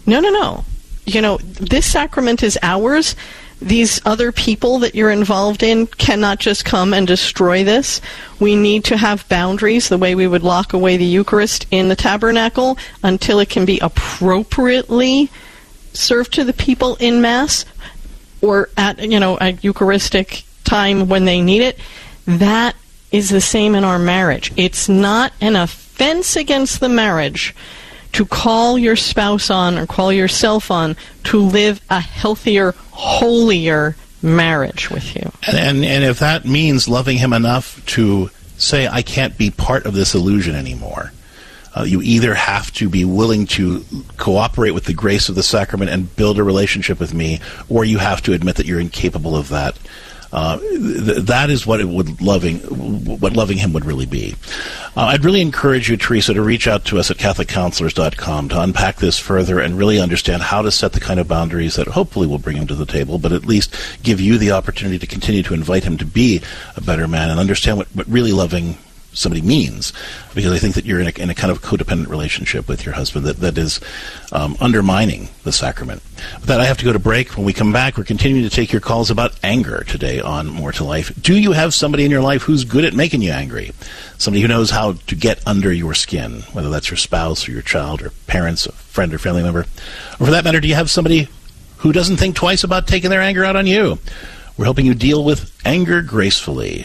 No. This sacrament is ours. These other people that you're involved in cannot just come and destroy this. We need to have boundaries, the way we would lock away the Eucharist in the tabernacle, until it can be appropriately served to the people in Mass or at, a Eucharistic time when they need it. That is the same in our marriage. It's not an offense against the marriage to call your spouse on or call yourself on to live a healthier, holier marriage with you. And if that means loving him enough to say, I can't be part of this illusion anymore, you either have to be willing to cooperate with the grace of the sacrament and build a relationship with me, or you have to admit that you're incapable of that. That is what loving him would really be. I'd really encourage you, Teresa, to reach out to us at CatholicCounselors.com to unpack this further and really understand how to set the kind of boundaries that hopefully will bring him to the table, but at least give you the opportunity to continue to invite him to be a better man and understand what really loving somebody means, because I think that you're in a kind of codependent relationship with your husband that is undermining the sacrament. With that, I have to go to break. When we come back, we're continuing to take your calls about anger today on More to Life. Do you have somebody in your life who's good at making you angry? Somebody who knows how to get under your skin, whether that's your spouse or your child or parents, a friend or family member. Or for that matter, do you have somebody who doesn't think twice about taking their anger out on you? We're helping you deal with anger gracefully.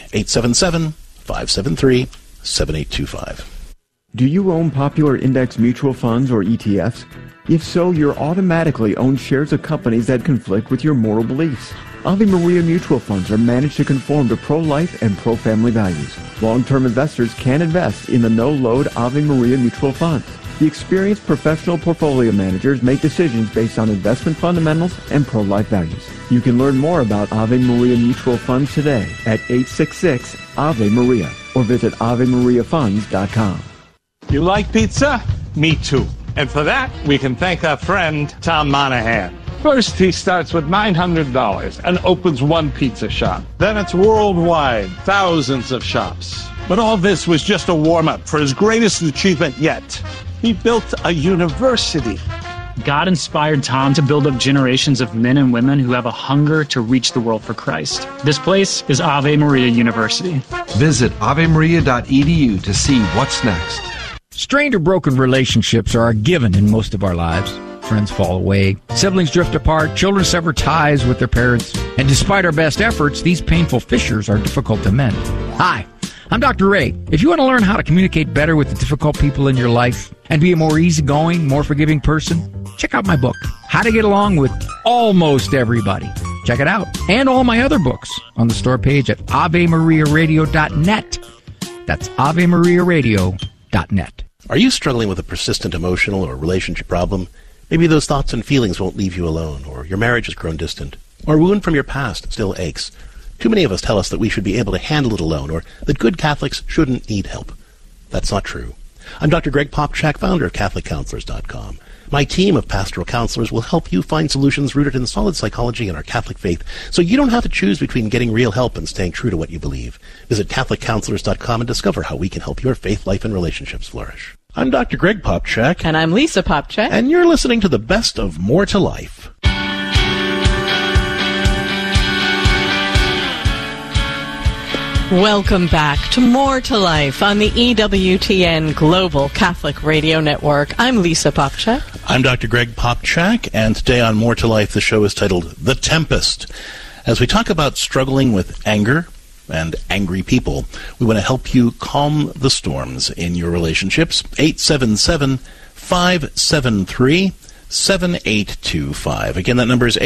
877-573-7825. Do you own popular index mutual funds or ETFs? If so, you're automatically owned shares of companies that conflict with your moral beliefs. Ave Maria mutual funds are managed to conform to pro-life and pro-family values. Long-term investors can invest in the no-load Ave Maria mutual funds. The experienced professional portfolio managers make decisions based on investment fundamentals and pro-life values. You can learn more about Ave Maria mutual funds today at 866-AVE-MARIA or visit AveMariaFunds.com. You like pizza? Me too. And for that, we can thank our friend Tom Monahan. First, he starts with $900 and opens one pizza shop. Then it's worldwide, thousands of shops. But all this was just a warm-up for his greatest achievement yet. He built a university. God inspired Tom to build up generations of men and women who have a hunger to reach the world for Christ. This place is Ave Maria University. Visit avemaria.edu to see what's next. Strained or broken relationships are a given in most of our lives. Friends fall away, siblings drift apart, children sever ties with their parents, and despite our best efforts, these painful fissures are difficult to mend. Hi, I'm Dr. Ray. If you want to learn how to communicate better with the difficult people in your life and be a more easygoing, more forgiving person, check out my book, How to Get Along with Almost Everybody. Check it out. And all my other books on the store page at AveMariaRadio.net. That's AveMariaRadio.net. Are you struggling with a persistent emotional or relationship problem? Maybe those thoughts and feelings won't leave you alone, or your marriage has grown distant, or a wound from your past still aches. Too many of us tell us that we should be able to handle it alone, or that good Catholics shouldn't need help. That's not true. I'm Dr. Greg Popchak, founder of CatholicCounselors.com. My team of pastoral counselors will help you find solutions rooted in solid psychology and our Catholic faith, so you don't have to choose between getting real help and staying true to what you believe. Visit CatholicCounselors.com and discover how we can help your faith, life, and relationships flourish. I'm Dr. Greg Popchak. And I'm Lisa Popchak. And you're listening to the best of More to Life. Welcome back to More to Life on the EWTN Global Catholic Radio Network. I'm Lisa Popchak. I'm Dr. Greg Popchak, and today on More to Life, the show is titled The Tempest. As we talk about struggling with anger and angry people, we want to help you calm the storms in your relationships. 877-573-7825. Again, that number is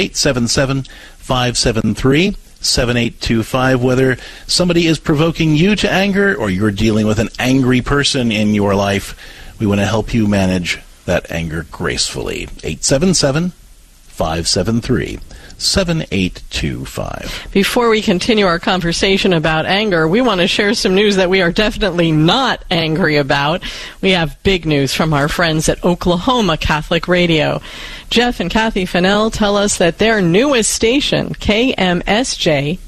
877-573-7825. Whether somebody is provoking you to anger or you're dealing with an angry person in your life, we want to help you manage that anger gracefully. 877 573-7825. Before we continue our conversation about anger, we want to share some news that we are definitely not angry about. We have big news from our friends at Oklahoma Catholic Radio. Jeff and Kathy Fennell tell us that their newest station, KMSJ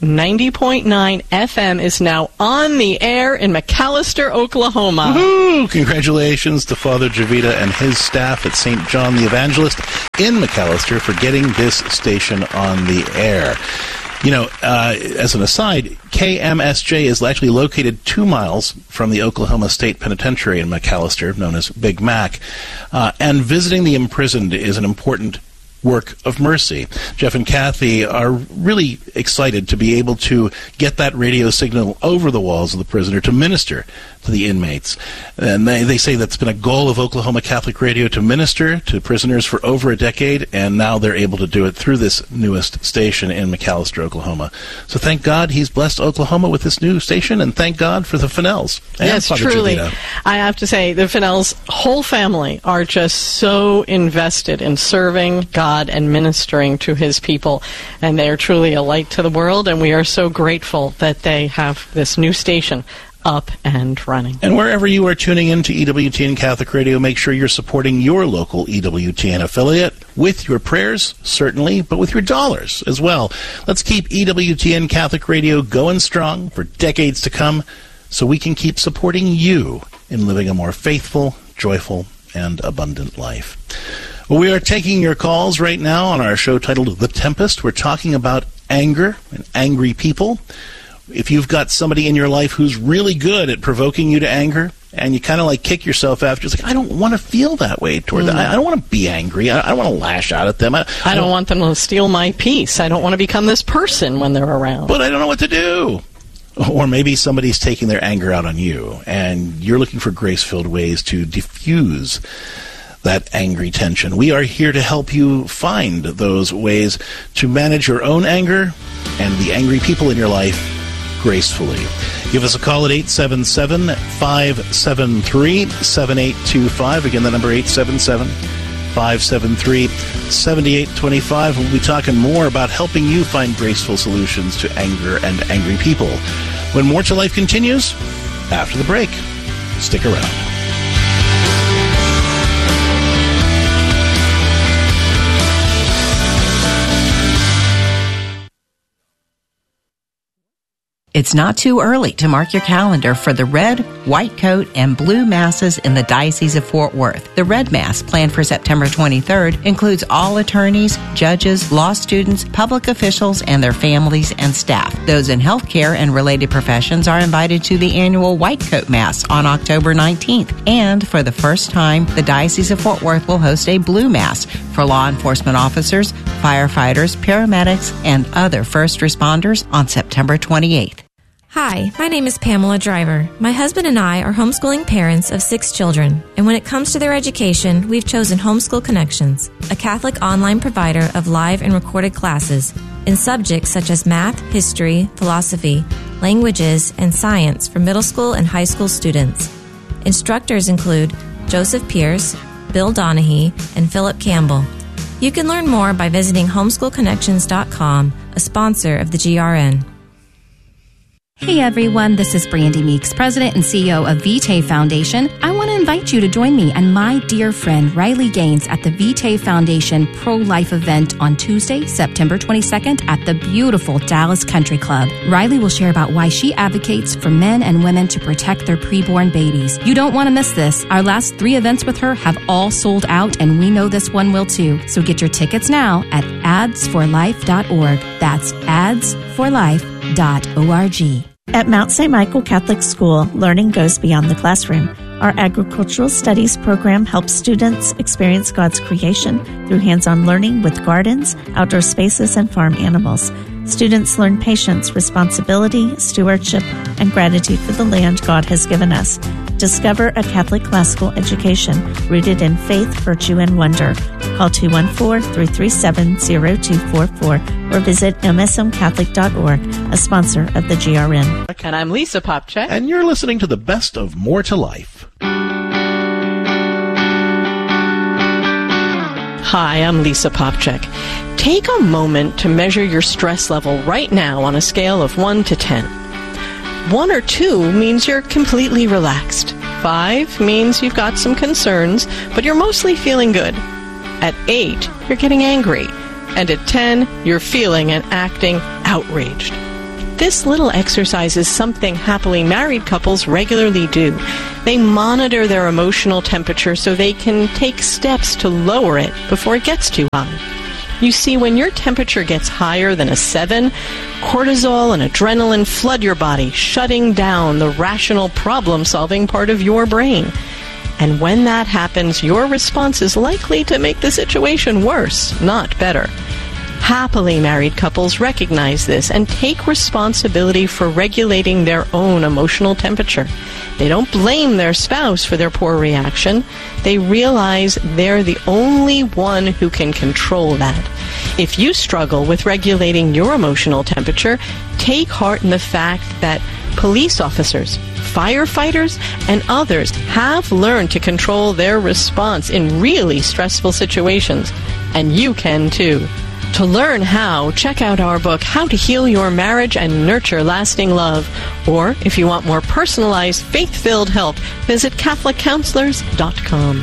90.9 FM, is now on the air in McAlester, Oklahoma. Woo-hoo! Congratulations to Father Javita and his staff at St. John the Evangelist in McAlester for getting this station on the air. You know, as an aside, KMSJ is actually located 2 miles from the Oklahoma State Penitentiary in McAlester, known as Big Mac, and visiting the imprisoned is an important work of mercy. Jeff and Kathy are really excited to be able to get that radio signal over the walls of the prisoner to minister to the inmates. And they say that's been a goal of Oklahoma Catholic Radio, to minister to prisoners for over a decade, and now they're able to do it through this newest station in McAlester, Oklahoma. So thank God he's blessed Oklahoma with this new station, and thank God for the Fennells. Yes, Father truly. Javita. I have to say, the Fennells' whole family are just so invested in serving God and ministering to his people, and they are truly a light to the world, and we are so grateful that they have this new station up and running. And wherever you are tuning in to EWTN Catholic Radio, make sure you're supporting your local EWTN affiliate with your prayers, certainly, but with your dollars as well. Let's keep EWTN Catholic Radio going strong for decades to come so we can keep supporting you in living a more faithful, joyful, and abundant life. Well, we are taking your calls right now on our show titled The Tempest. We're talking about anger and angry people. If you've got somebody in your life who's really good at provoking you to anger, and you kind of like kick yourself after, it's like, I don't want to feel that way toward them. I don't want to be angry. I don't want to lash out at them. I don't want them to steal my peace. I don't want to become this person when they're around. But I don't know what to do. Or maybe somebody's taking their anger out on you, and you're looking for grace-filled ways to diffuse that angry tension. We are here to help you find those ways to manage your own anger and the angry people in your life gracefully. Give us a call at 877-573-7825. Again, the number 877-573-7825. We'll be talking more about helping you find graceful solutions to anger and angry people. When More to Life continues after the break. Stick around. It's not too early to mark your calendar for the red, white coat, and blue masses in the Diocese of Fort Worth. The red mass, planned for September 23rd, includes all attorneys, judges, law students, public officials, and their families and staff. Those in healthcare and related professions are invited to the annual white coat mass on October 19th. And for the first time, the Diocese of Fort Worth will host a blue mass for law enforcement officers, firefighters, paramedics, and other first responders on September 28th. Hi, my name is Pamela Driver. My husband and I are homeschooling parents of 6 children, and when it comes to their education, we've chosen Homeschool Connections, a Catholic online provider of live and recorded classes in subjects such as math, history, philosophy, languages, and science for middle school and high school students. Instructors include Joseph Pierce, Bill Donahue, and Philip Campbell. You can learn more by visiting homeschoolconnections.com, a sponsor of the GRN. Hey everyone, this is Brandy Meeks, President and CEO of Vitae Foundation. I want to invite you to join me and my dear friend Riley Gaines at the Vitae Foundation Pro-Life event on Tuesday, September 22nd at the beautiful Dallas Country Club. Riley will share about why she advocates for men and women to protect their preborn babies. You don't want to miss this. Our last 3 events with her have all sold out, and we know this one will too. So get your tickets now at adsforlife.org. That's adsforlife.org. At Mount St. Michael Catholic School, learning goes beyond the classroom. Our agricultural studies program helps students experience God's creation through hands-on learning with gardens, outdoor spaces, and farm animals. Students learn patience, responsibility, stewardship, and gratitude for the land God has given us. Discover a Catholic classical education rooted in faith, virtue, and wonder. Call 214-337-0244 or visit msmcatholic.org, a sponsor of the GRN. And I'm Lisa Popchak. And you're listening to the best of More to Life. Hi, I'm Lisa Popchak. Take a moment to measure your stress level right now on a scale of 1 to 10. 1 or 2 means you're completely relaxed. 5 means you've got some concerns, but you're mostly feeling good. At 8, you're getting angry. And at 10, you're feeling and acting outraged. This little exercise is something happily married couples regularly do. They monitor their emotional temperature so they can take steps to lower it before it gets too high. You see, when your temperature gets higher than a 7, cortisol and adrenaline flood your body, shutting down the rational problem-solving part of your brain. And when that happens, your response is likely to make the situation worse, not better. Happily married couples recognize this and take responsibility for regulating their own emotional temperature. They don't blame their spouse for their poor reaction. They realize they're the only one who can control that. If you struggle with regulating your emotional temperature, take heart in the fact that police officers, firefighters, and others have learned to control their response in really stressful situations. And you can too. To learn how, check out our book, How to Heal Your Marriage and Nurture Lasting Love. Or, if you want more personalized, faith-filled help, visit CatholicCounselors.com.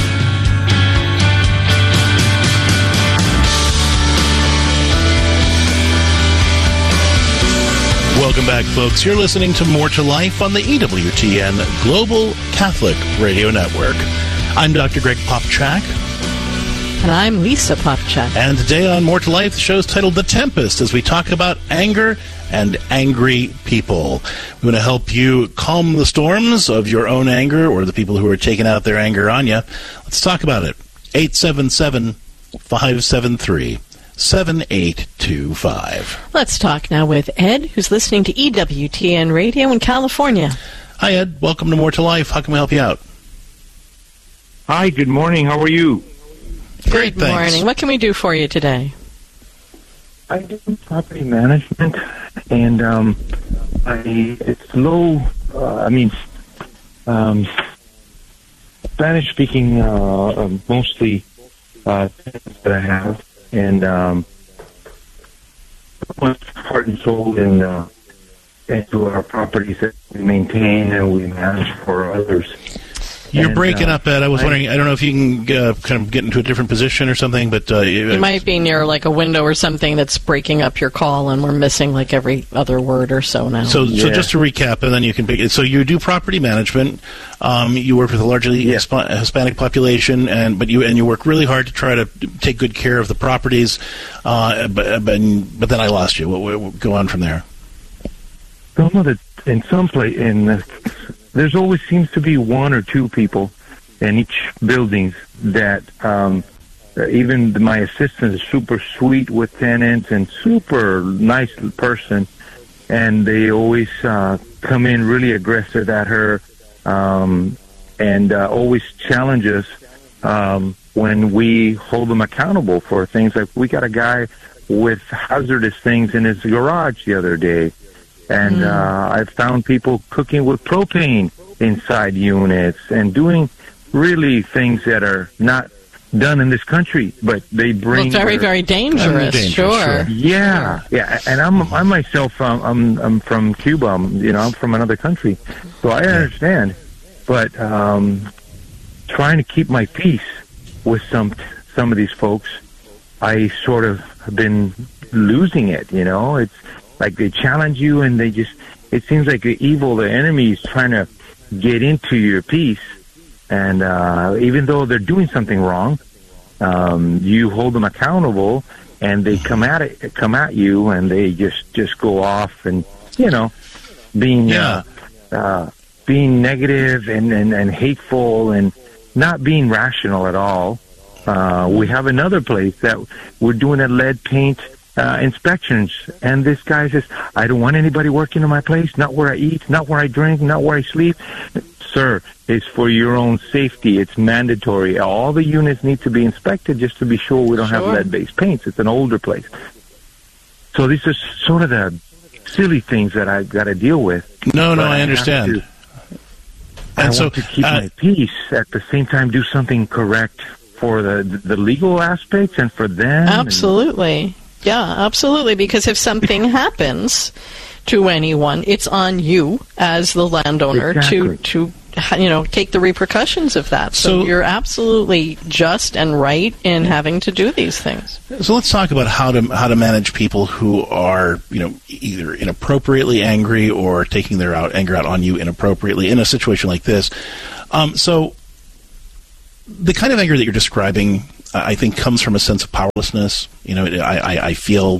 Welcome back, folks. You're listening to More to Life on the EWTN Global Catholic Radio Network. I'm Dr. Greg Popchak. And I'm Lisa Popchak. And today on More to Life, the show is titled The Tempest, as we talk about anger and angry people. We want to help you calm the storms of your own anger or the people who are taking out their anger on you. Let's talk about it. 877-573-7825. Let's talk now with Ed, who's listening to EWTN Radio in California. Hi, Ed. Welcome to More to Life. How can we help you out? Hi, good morning. How are you? Good morning. What can we do for you today? I do property management, and it's low. Spanish-speaking, mostly that I have, and put heart and soul into our properties that we maintain and we manage for others. You're breaking up, Ed. I was wondering, I don't know if you can kind of get into a different position or something, but... you might be near like a window or something that's breaking up your call, and we're missing like every other word or so now. So just to recap, and then you can pick it. So you do property management. You work with a largely Hispanic population, but you work really hard to try to take good care of the properties. But then I lost you. What go on from there? There's always seems to be 1 or 2 people in each building that even my assistant is super sweet with tenants and super nice person, and they always come in really aggressive at her and always challenge us when we hold them accountable for things. Like we got a guy with hazardous things in his garage the other day. And I've found people cooking with propane inside units and doing really things that are not done in this country, but they bring very, very dangerous. Sure. Yeah. And I myself, I'm from Cuba. I'm from another country, so I understand. But trying to keep my peace with some of these folks, I sort of have been losing it. It's like they challenge you, and it seems like the enemy is trying to get into your peace. And even though they're doing something wrong, you hold them accountable, and they come at you, and they just go off and being negative and hateful and not being rational at all. We have another place that we're doing a lead paint inspections, and this guy says, I don't want anybody working in my place, not where I eat, not where I drink, not where I sleep. Sir, it's for your own safety. It's mandatory. All the units need to be inspected just to be sure we don't have lead-based paints. It's an older place. So these are sort of the silly things that I've got to deal with. No, I understand. I want to keep my peace, at the same time do something correct for the legal aspects and for them. Absolutely. Yeah, absolutely. Because if something happens to anyone, it's on you as the landowner to take the repercussions of that. So you're absolutely just and right in having to do these things. So let's talk about how to manage people who are, either inappropriately angry or taking their anger out on you inappropriately in a situation like this. So the kind of anger that you're describing, I think, comes from a sense of powerlessness. I feel,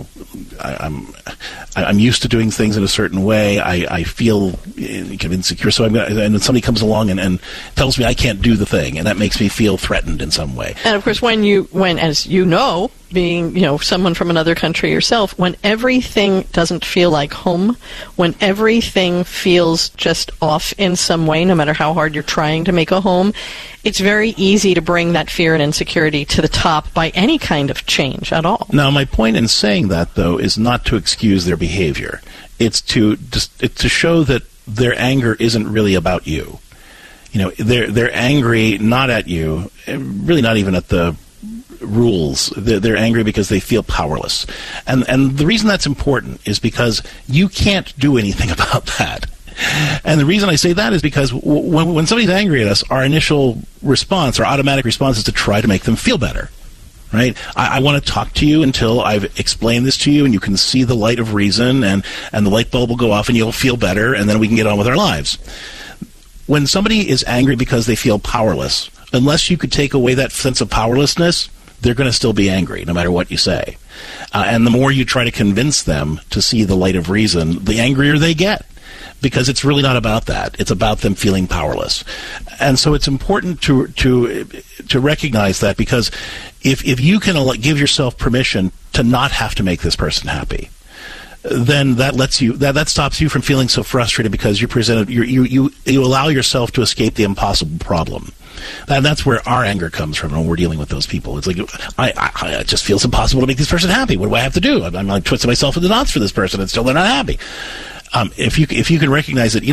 I'm used to doing things in a certain way. I feel kind of insecure. So and then somebody comes along and tells me I can't do the thing, and that makes me feel threatened in some way. And of course, when as you know, being someone from another country yourself, when everything doesn't feel like home, when everything feels just off in some way, no matter how hard you're trying to make a home, it's very easy to bring that fear and insecurity to the top by any kind of change at all. Now, my point in saying that, though, is not to excuse their behavior. It's to show that their anger isn't really about you. They're angry not at you, really not even at the rules. They're angry because they feel powerless. And the reason that's important is because you can't do anything about that. And the reason I say that is because when somebody's angry at us, our initial response, our automatic response, is to try to make them feel better. Right? I want to talk to you until I've explained this to you and you can see the light of reason and the light bulb will go off and you'll feel better and then we can get on with our lives. When somebody is angry because they feel powerless, unless you could take away that sense of powerlessness, they're going to still be angry no matter what you say. And the more you try to convince them to see the light of reason, the angrier they get. Because it's really not about that. It's about them feeling powerless. And so it's important to recognize that, because if you can give yourself permission to not have to make this person happy, then that lets you that stops you from feeling so frustrated, because you allow yourself to escape the impossible problem. And that's where our anger comes from when we're dealing with those people. It's like, it just feels impossible to make this person happy. What do I have to do? I'm like twisting myself into knots for this person, and still they're not happy. If you can recognize that,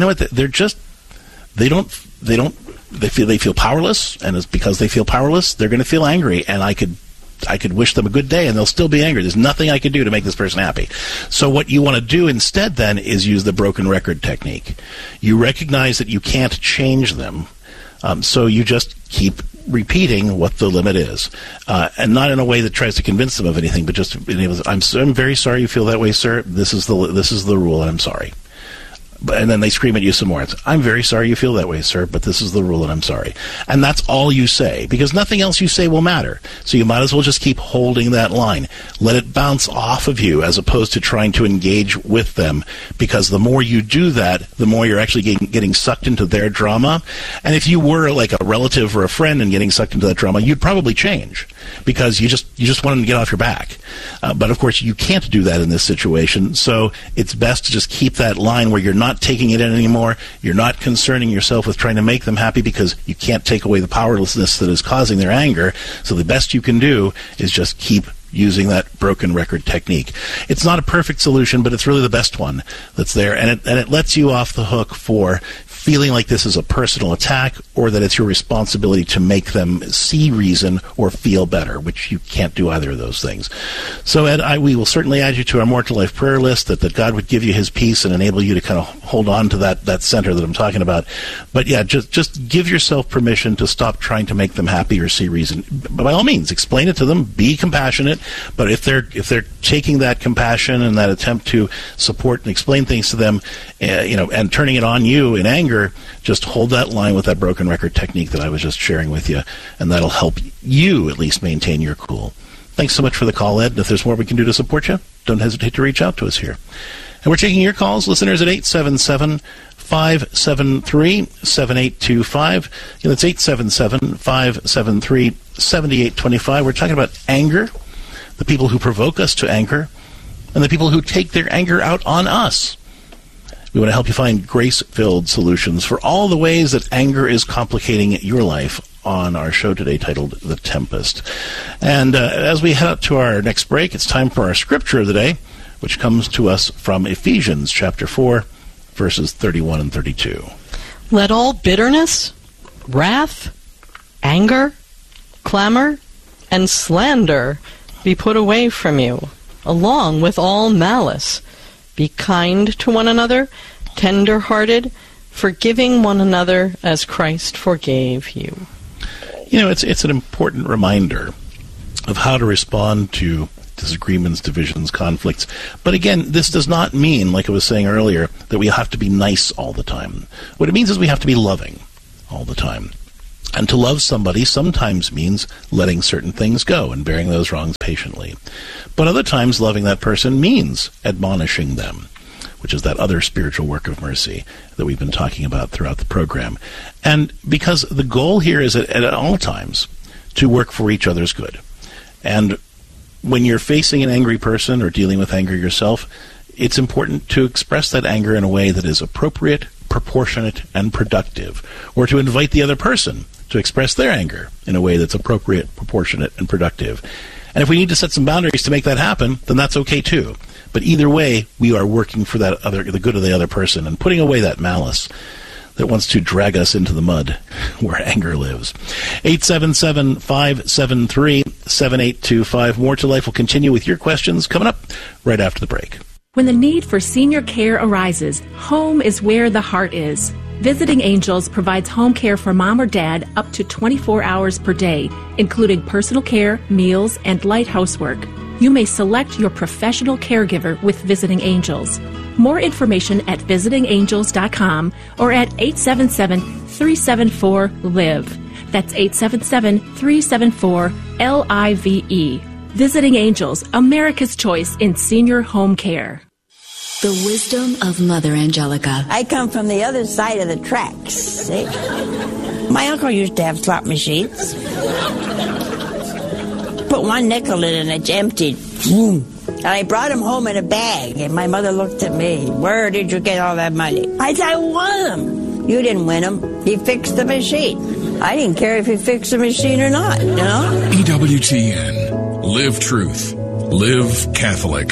they feel powerless, and it's because they feel powerless, they're going to feel angry, and I could wish them a good day and they'll still be angry. There's nothing I can do to make this person happy. So what you want to do instead then is use the broken record technique. You recognize that you can't change them, so you just keep repeating what the limit is, and not in a way that tries to convince them of anything, but just I'm very sorry you feel that way, sir. This is the rule, and I'm sorry. And then they scream at you some more. It's, I'm very sorry you feel that way, sir, but this is the rule and I'm sorry. And that's all you say, because nothing else you say will matter. So you might as well just keep holding that line. Let it bounce off of you as opposed to trying to engage with them, because the more you do that, the more you're actually getting sucked into their drama. And if you were like a relative or a friend and getting sucked into that drama, you'd probably change, because you just want them to get off your back. But of course, you can't do that in this situation. So it's best to just keep that line where you're not taking it in anymore. You're not concerning yourself with trying to make them happy, because you can't take away the powerlessness that is causing their anger. So the best you can do is just keep using that broken record technique. It's not a perfect solution, but it's really the best one that's there, and it lets you off the hook for feeling like this is a personal attack, or that it's your responsibility to make them see reason or feel better, which you can't do either of those things. So, Ed, we will certainly add you to our More to Life prayer list, that God would give you his peace and enable you to kind of hold on to that center that I'm talking about. But yeah, just give yourself permission to stop trying to make them happy or see reason. By all means, explain it to them, be compassionate, but if they're taking that compassion and that attempt to support and explain things to them, and turning it on you in anger, just hold that line with that broken record technique that I was just sharing with you, and that'll help you at least maintain your cool. Thanks so much for the call, Ed. And if there's more we can do to support you, don't hesitate to reach out to us here. And we're taking your calls, listeners, at 877-573-7825. That's 877-573-7825. We're talking about anger, the people who provoke us to anger, and the people who take their anger out on us. We want to help you find grace-filled solutions for all the ways that anger is complicating your life on our show today titled The Tempest. And as we head up to our next break, it's time for our scripture of the day, which comes to us from Ephesians chapter 4, verses 31 and 32. Let all bitterness, wrath, anger, clamor and slander be put away from you, along with all malice. Be kind to one another, tender-hearted, forgiving one another as Christ forgave you. You know, it's an important reminder of how to respond to disagreements, divisions, conflicts. But again, this does not mean, like I was saying earlier, that we have to be nice all the time. What it means is we have to be loving all the time. And to love somebody sometimes means letting certain things go and bearing those wrongs patiently. But other times, loving that person means admonishing them, which is that other spiritual work of mercy that we've been talking about throughout the program. And because the goal here is at all times to work for each other's good. And when you're facing an angry person or dealing with anger yourself, it's important to express that anger in a way that is appropriate, proportionate, and productive, or to invite the other person to express their anger in a way that's appropriate, proportionate, and productive. And if we need to set some boundaries to make that happen, then that's okay too. But either way, we are working for the good of the other person and putting away that malice that wants to drag us into the mud where anger lives. 877-573-7825. More to Life will continue with your questions coming up right after the break. When the need for senior care arises, home is where the heart is. Visiting Angels provides home care for mom or dad up to 24 hours per day, including personal care, meals, and light housework. You may select your professional caregiver with Visiting Angels. More information at visitingangels.com or at 877-374-LIVE. That's 877-374-LIVE. Visiting Angels, America's choice in senior home care. The wisdom of Mother Angelica. I come from the other side of the tracks. See? My uncle used to have slot machines. Put one nickel in and it's emptied. And I brought him home in a bag, and my mother looked at me. Where did you get all that money? I said, I won them. You didn't win them. He fixed the machine. I didn't care if he fixed the machine or not, you know? EWTN. Live truth. Live Catholic.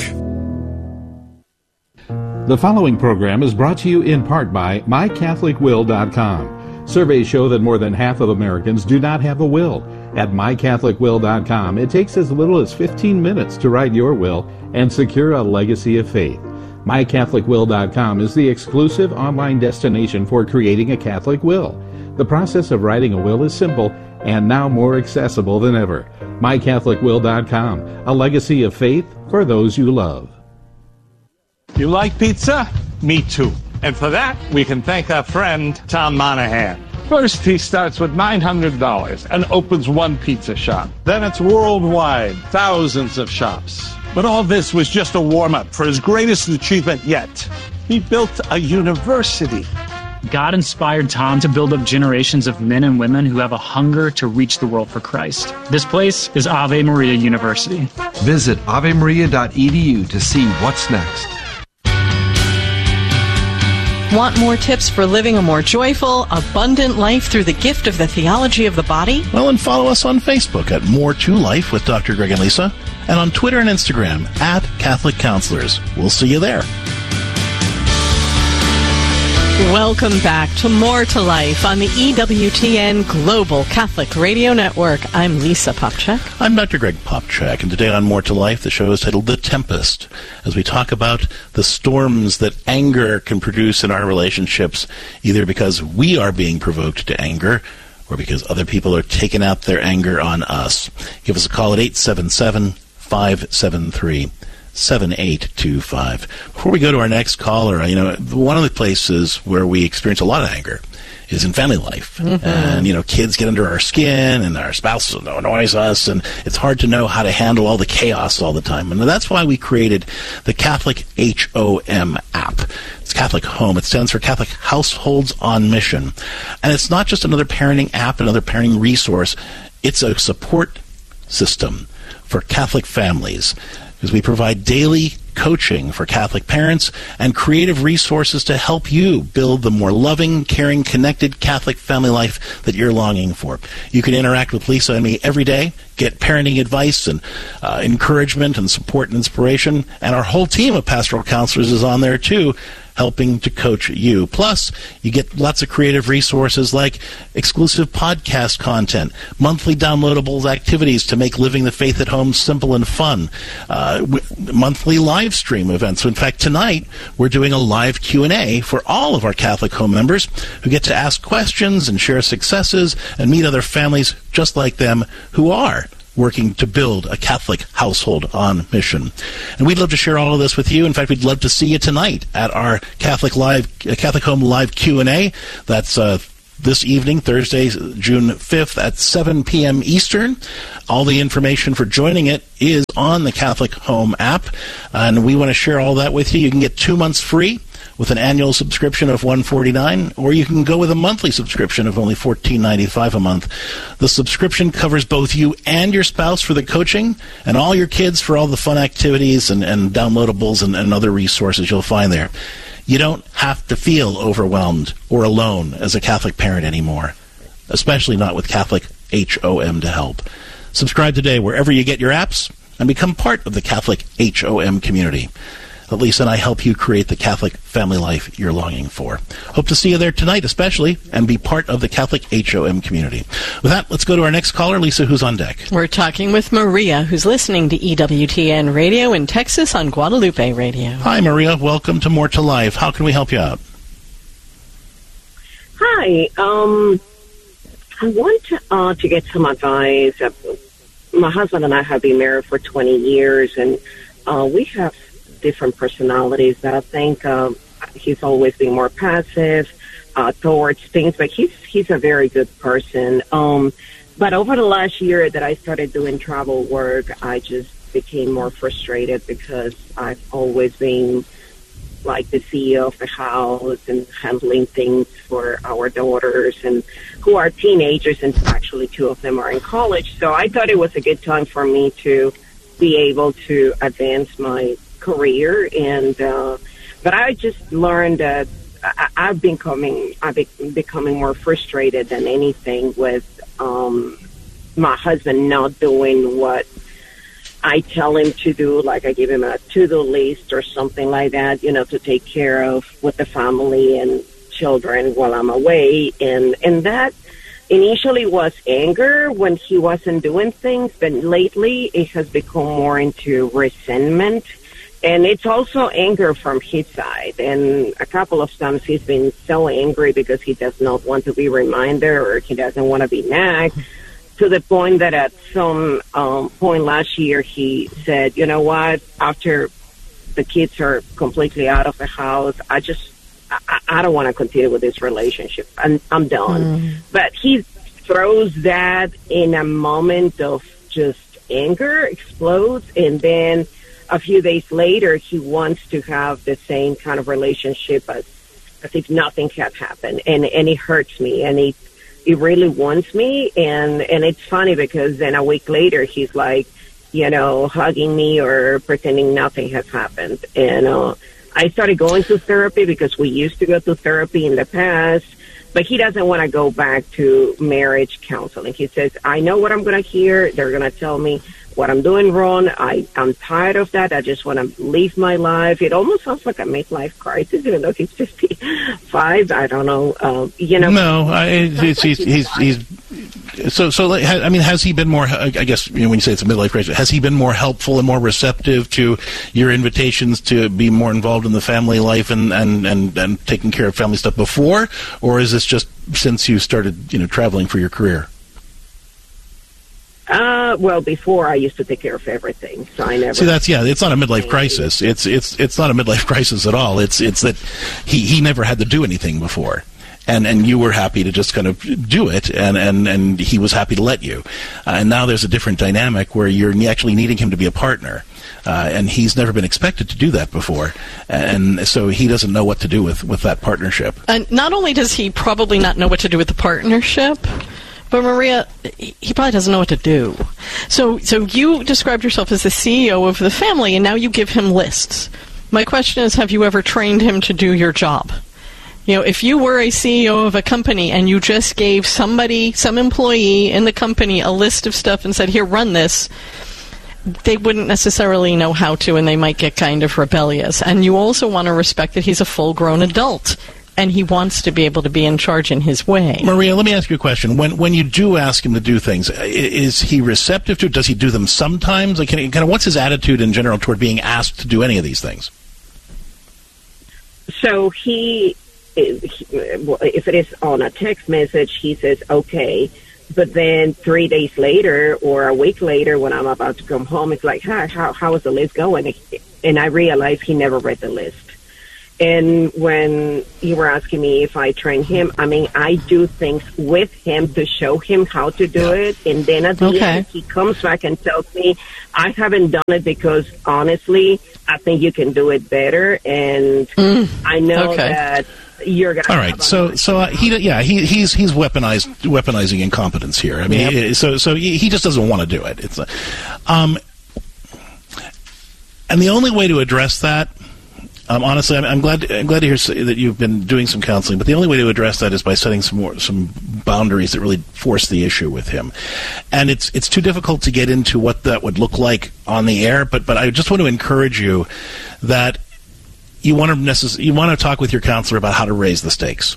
The following program is brought to you in part by MyCatholicWill.com. Surveys show that more than half of Americans do not have a will. At MyCatholicWill.com, it takes as little as 15 minutes to write your will and secure a legacy of faith. MyCatholicWill.com is the exclusive online destination for creating a Catholic will. The process of writing a will is simple and now more accessible than ever. MyCatholicWill.com, a legacy of faith for those you love. You like pizza? Me too. And for that, we can thank our friend Tom Monahan. First, he starts with $900 and opens one pizza shop. Then it's worldwide, thousands of shops. But all this was just a warm-up for his greatest achievement yet. He built a university. God inspired Tom to build up generations of men and women who have a hunger to reach the world for Christ. This place is Ave Maria University. Visit avemaria.edu to see what's next. Want more tips for living a more joyful, abundant life through the gift of the theology of the body? Well, and follow us on Facebook at More to Life with Dr. Greg and Lisa, and on Twitter and Instagram at Catholic Counselors. We'll see you there. Welcome back to More to Life on the EWTN Global Catholic Radio Network. I'm Lisa Popcak. I'm Dr. Greg Popcak, and today on More to Life, the show is titled The Tempest, as we talk about the storms that anger can produce in our relationships, either because we are being provoked to anger or because other people are taking out their anger on us. Give us a call at 877-573-7825. Before we go to our next caller, one of the places where we experience a lot of anger is in family life. Mm-hmm. And, kids get under our skin and our spouses annoys us, and it's hard to know how to handle all the chaos all the time. And that's why we created the Catholic HOM app. It's Catholic Home. It stands for Catholic Households on Mission. And it's not just another parenting app, another parenting resource. It's a support system for Catholic families, because we provide daily coaching for Catholic parents and creative resources to help you build the more loving, caring, connected Catholic family life that you're longing for. You can interact with Lisa and me every day, get parenting advice and encouragement and support and inspiration. And our whole team of pastoral counselors is on there too, helping to coach you. Plus, you get lots of creative resources like exclusive podcast content, monthly downloadable activities to make living the faith at home simple and fun, monthly live stream events. So in fact, tonight we're doing a live Q&A for all of our Catholic Home members who get to ask questions and share successes and meet other families just like them who are working to build a Catholic household on mission. And we'd love to share all of this with you. In fact, we'd love to see you tonight at our Catholic Home Live Q&A. That's this evening, Thursday, June 5th at 7 p.m. Eastern. All the information for joining it is on the Catholic Home app, and we want to share all that with you. You can get 2 months free with an annual subscription of $149, or you can go with a monthly subscription of only $14.95 a month. The subscription covers both you and your spouse for the coaching, and all your kids for all the fun activities and downloadables and other resources you'll find there. You don't have to feel overwhelmed or alone as a Catholic parent anymore, especially not with Catholic HOM to help. Subscribe today wherever you get your apps and become part of the Catholic HOM community. Lisa and I help you create the Catholic family life you're longing for. Hope to see you there tonight, especially, and be part of the Catholic HOM community. With that, let's go to our next caller. Lisa, who's on deck? We're talking with Maria, who's listening to EWTN Radio in Texas on Guadalupe Radio. Hi, Maria. Welcome to More to Life. How can we help you out? Hi. I want to get some advice. My husband and I have been married for 20 years, and we have different personalities that I think he's always been more passive towards things, but he's a very good person. But over the last year that I started doing travel work, I just became more frustrated because I've always been like the CEO of the house and handling things for our daughters and who are teenagers, and actually 2 of them are in college. So I thought it was a good time for me to be able to advance my career, and but I just learned that I've becoming more frustrated than anything with my husband not doing what I tell him to do. Like I give him a to-do list or something like that, to take care of with the family and children while I'm away, and that initially was anger when he wasn't doing things, but lately it has become more into resentment. And it's also anger from his side. And a couple of times he's been so angry because he does not want to be reminded, or he doesn't want to be nagged, to the point that at some point last year he said, you know what, after the kids are completely out of the house, I don't want to continue with this relationship. I'm done. But he throws that in a moment of just anger, explodes, and then a few days later, he wants to have the same kind of relationship as if nothing had happened, and it hurts me, and it really wants me, and it's funny because then a week later he's like, hugging me or pretending nothing has happened. And I started going to therapy because we used to go to therapy in the past, but he doesn't want to go back to marriage counseling. He says, I know what I'm going to hear. They're going to tell me what I'm doing wrong. I'm tired of that. I just want to live my life. It almost sounds like a midlife crisis, even though he's 55. I don't know. No, he's so. I mean, has he been more? I guess when you say it's a midlife crisis, has he been more helpful and more receptive to your invitations to be more involved in the family life and taking care of family stuff before, or is this just since you started traveling for your career? Well, before I used to take care of everything, so I never. See, it's not a midlife crisis. It's not a midlife crisis at all. It's that he never had to do anything before, and you were happy to just kind of do it, and he was happy to let you, and now there's a different dynamic where you're actually needing him to be a partner, and he's never been expected to do that before, and so he doesn't know what to do with that partnership. And not only does he probably not know what to do with the partnership, but Maria, he probably doesn't know what to do. So you described yourself as the CEO of the family, and now you give him lists. My question is, have you ever trained him to do your job? You know, if you were a CEO of a company and you just gave some employee in the company, a list of stuff and said, here, run this, they wouldn't necessarily know how to, and they might get kind of rebellious. And you also want to respect that he's a full-grown adult, and he wants to be able to be in charge in his way. Maria, let me ask you a question. When you do ask him to do things, is he receptive to it? Does he do them sometimes? Like, what's his attitude in general toward being asked to do any of these things? So if it is on a text message, he says, okay. But then 3 days later or a week later when I'm about to come home, it's like, how is the list going? And I realized he never read the list. And when you were asking me if I train him, I mean, I do things with him to show him how to do it. And then at the end, he comes back and tells me, I haven't done it because, honestly, I think you can do it better. And I know that you're going to. All right. He's weaponizing incompetence here. I mean, so he just doesn't want to do it. It's and the only way to address that, honestly, I'm glad to hear that you've been doing some counseling. But the only way to address that is by setting some boundaries that really force the issue with him. And it's too difficult to get into what that would look like on the air. But I just want to encourage you that you want to talk with your counselor about how to raise the stakes.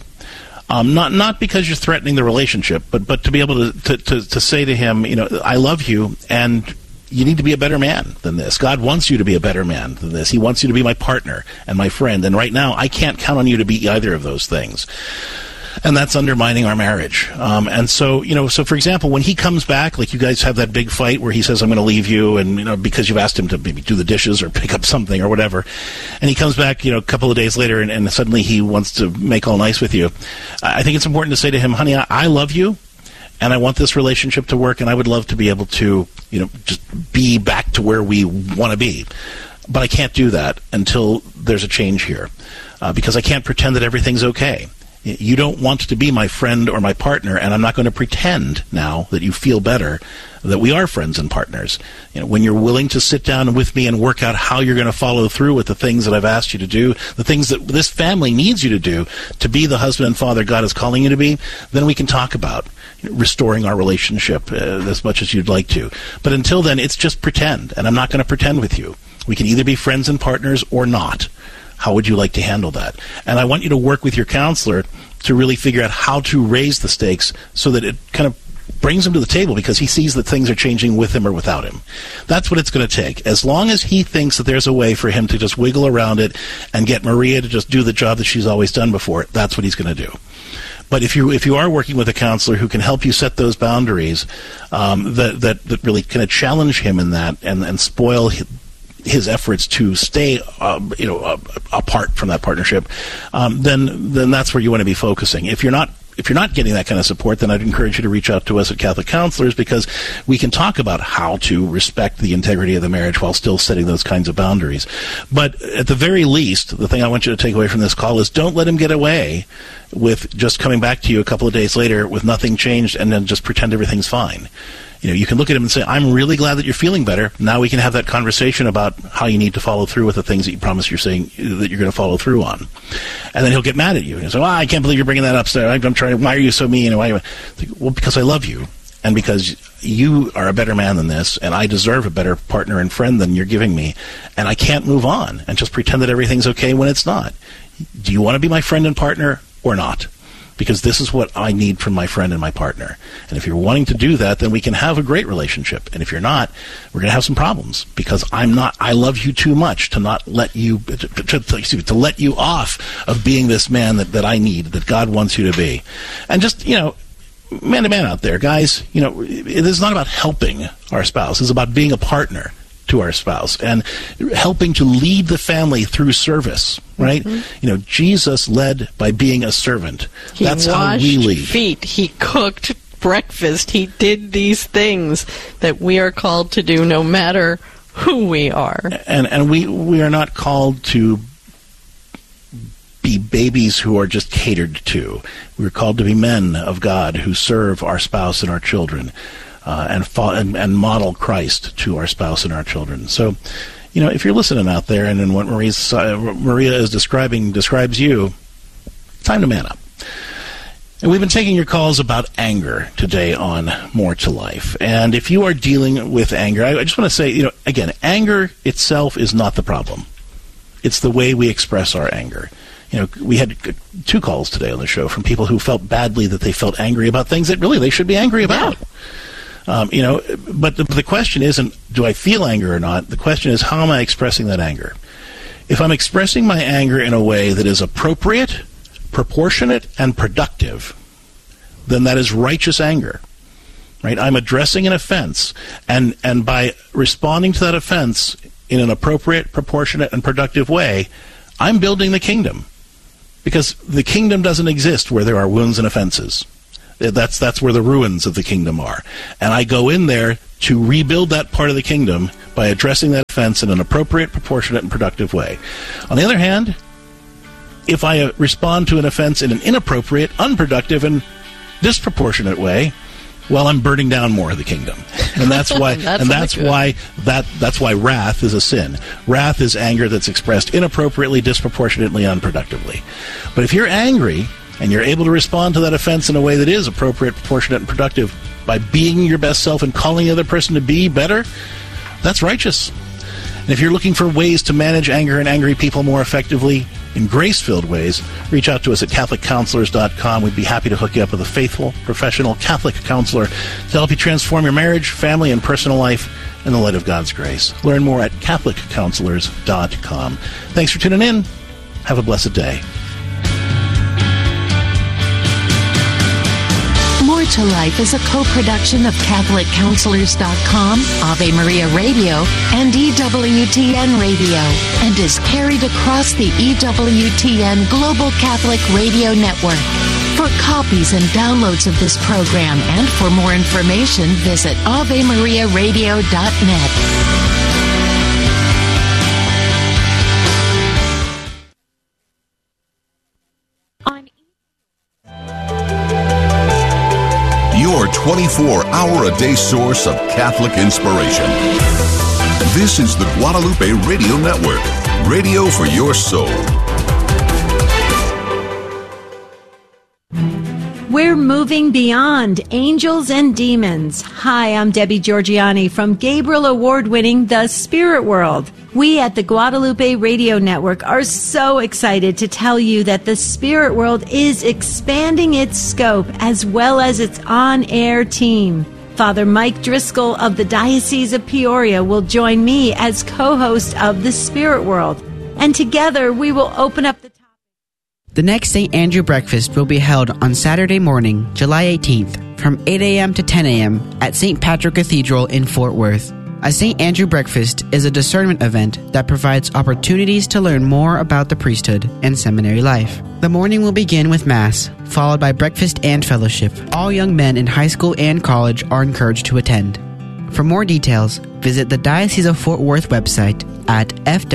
Not because you're threatening the relationship, but to be able to say to him, you know, I love you, and you need to be a better man than this. God wants you to be a better man than this. He wants you to be my partner and my friend. And right now, I can't count on you to be either of those things. And that's undermining our marriage. And so, you know, so for example, when he comes back, like you guys have that big fight where he says, I'm going to leave you, and, you know, because you've asked him to maybe do the dishes or pick up something or whatever. And he comes back, you know, a couple of days later, and suddenly he wants to make all nice with you. I think it's important to say to him, honey, I love you, and I want this relationship to work, and I would love to be able to, you know, just be back to where we want to be. But I can't do that until there's a change here, because I can't pretend that everything's okay. You don't want to be my friend or my partner, and I'm not going to pretend now that you feel better that we are friends and partners. You know, when you're willing to sit down with me and work out how you're going to follow through with the things that I've asked you to do, the things that this family needs you to do to be the husband and father God is calling you to be, then we can talk about restoring our relationship as much as you'd like to. But until then, it's just pretend, and I'm not going to pretend with you. We can either be friends and partners or not. How would you like to handle that? And I want you to work with your counselor to really figure out how to raise the stakes so that it kind of brings him to the table, because he sees that things are changing with him or without him. That's what it's going to take. As long as he thinks that there's a way for him to just wiggle around it and get Maria to just do the job that she's always done before, that's what he's going to do. But if you are working with a counselor who can help you set those boundaries, that really kind of challenge him in that and spoil his efforts to stay, apart from that partnership, then that's where you want to be focusing. If you're not getting that kind of support, then I'd encourage you to reach out to us at Catholic Counselors, because we can talk about how to respect the integrity of the marriage while still setting those kinds of boundaries. But at the very least, the thing I want you to take away from this call is don't let him get away with just coming back to you a couple of days later with nothing changed and then just pretend everything's fine. You know, you can look at him and say, I'm really glad that you're feeling better. Now we can have that conversation about how you need to follow through with the things that you promise you're saying that you're going to follow through on. And then he'll get mad at you. He'll say, I can't believe you're bringing that up. I'm trying to, why are you so mean? Well, because I love you. And because you are a better man than this, and I deserve a better partner and friend than you're giving me. And I can't move on and just pretend that everything's okay when it's not. Do you want to be my friend and partner or not? Because this is what I need from my friend and my partner. And if you're wanting to do that, then we can have a great relationship. And if you're not, we're going to have some problems, because I love you too much to not let you, to let you off of being this man that I need, that God wants you to be. And just, man to man out there, guys, it is not about helping our spouse. It's about being a partner to our spouse and helping to lead the family through service, right? Mm-hmm. Jesus led by being a servant. That's how we lead. He washed feet. He cooked breakfast. He did these things that we are called to do no matter who we are. And we are not called to be babies who are just catered to. We're called to be men of God who serve our spouse and our children. And model Christ to our spouse and our children. So, if you're listening out there, and then what Maria is describes you, Time to man up. And we've been taking your calls about anger today on More to Life. And if you are dealing with anger, I just want to say, again, anger itself is not the problem. It's the way we express our anger. We had 2 calls today on the show from people who felt badly that they felt angry about things that really they should be angry about. Yeah. But the question isn't, do I feel anger or not? The question is, how am I expressing that anger? If I'm expressing my anger in a way that is appropriate, proportionate, and productive, then that is righteous anger, right? I'm addressing an offense, and by responding to that offense in an appropriate, proportionate, and productive way, I'm building the kingdom, because the kingdom doesn't exist where there are wounds and offenses. That's where the ruins of the kingdom are, and I go in there to rebuild that part of the kingdom by addressing that offense in an appropriate, proportionate, and productive way. On the other hand, if I respond to an offense in an inappropriate, unproductive, and disproportionate way, well, I'm burning down more of the kingdom, and that's why. that's why wrath is a sin. Wrath is anger that's expressed inappropriately, disproportionately, unproductively. But if you're angry and you're able to respond to that offense in a way that is appropriate, proportionate, and productive by being your best self and calling the other person to be better, that's righteous. And if you're looking for ways to manage anger and angry people more effectively, in grace-filled ways, reach out to us at CatholicCounselors.com. We'd be happy to hook you up with a faithful, professional Catholic counselor to help you transform your marriage, family, and personal life in the light of God's grace. Learn more at CatholicCounselors.com. Thanks for tuning in. Have a blessed day. More to Life is a co-production of CatholicCounselors.com, Ave Maria Radio, and EWTN Radio, and is carried across the EWTN Global Catholic Radio Network. For copies and downloads of this program and for more information, visit AveMariaRadio.net. Your 24-hour-a-day source of Catholic inspiration. This is the Guadalupe Radio Network, radio for your soul. We're moving beyond angels and demons. Hi, I'm Debbie Georgiani from Gabriel Award-winning The Spirit World. We at the Guadalupe Radio Network are so excited to tell you that the Spirit World is expanding its scope as well as its on-air team. Father Mike Driscoll of the Diocese of Peoria will join me as co-host of the Spirit World. And together we will open up the topic. The next St. Andrew Breakfast will be held on Saturday morning, July 18th, from 8 a.m. to 10 a.m. at St. Patrick Cathedral in Fort Worth. A St. Andrew Breakfast is a discernment event that provides opportunities to learn more about the priesthood and seminary life. The morning will begin with Mass, followed by breakfast and fellowship. All young men in high school and college are encouraged to attend. For more details, visit the Diocese of Fort Worth website at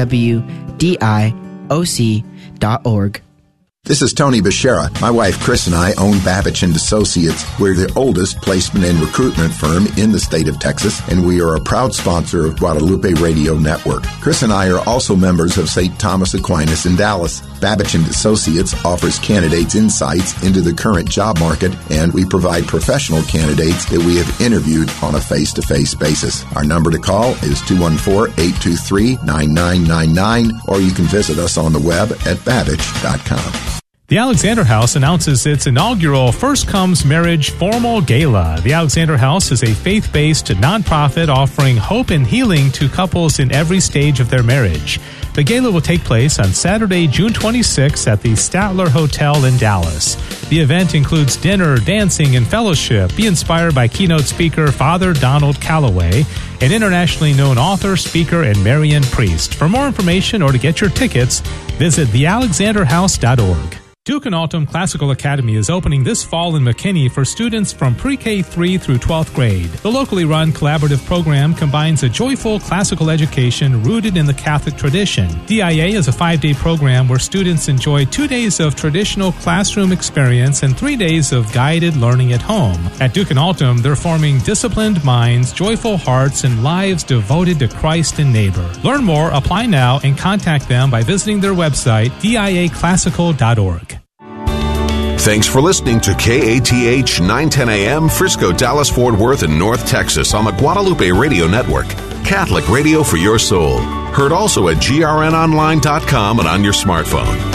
fwdioc.org. This is Tony Beshara. My wife Chris and I own Babich & Associates. We're the oldest placement and recruitment firm in the state of Texas, and we are a proud sponsor of Guadalupe Radio Network. Chris and I are also members of St. Thomas Aquinas in Dallas. Babich & Associates offers candidates insights into the current job market, and we provide professional candidates that we have interviewed on a face-to-face basis. Our number to call is 214-823-9999, or you can visit us on the web at babich.com. The Alexander House announces its inaugural First Comes Marriage Formal Gala. The Alexander House is a faith-based nonprofit offering hope and healing to couples in every stage of their marriage. The gala will take place on Saturday, June 26th at the Statler Hotel in Dallas. The event includes dinner, dancing, and fellowship. Be inspired by keynote speaker Father Donald Calloway, an internationally known author, speaker, and Marian priest. For more information or to get your tickets, visit thealexanderhouse.org. Duke and Altum Classical Academy is opening this fall in McKinney for students from pre-K 3 through 12th grade. The locally run collaborative program combines a joyful classical education rooted in the Catholic tradition. DIA is a 5-day program where students enjoy 2 days of traditional classroom experience and 3 days of guided learning at home. At Duke and Altum, they're forming disciplined minds, joyful hearts, and lives devoted to Christ and neighbor. Learn more, apply now, and contact them by visiting their website, diaclassical.org. Thanks for listening to KATH 910 AM, Frisco, Dallas, Fort Worth, and North Texas on the Guadalupe Radio Network. Catholic radio for your soul. Heard also at grnonline.com and on your smartphone.